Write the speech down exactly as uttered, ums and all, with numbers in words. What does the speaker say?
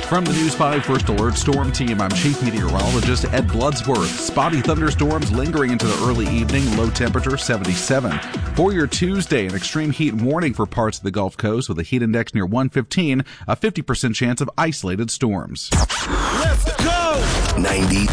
From the News five First Alert Storm Team, I'm Chief Meteorologist Ed Bloodsworth. Spotty thunderstorms lingering into the early evening, low temperature seventy-seven. For your Tuesday, an extreme heat warning for parts of the Gulf Coast with a heat index near one fifteen, a fifty percent chance of isolated storms. Let's go! ninety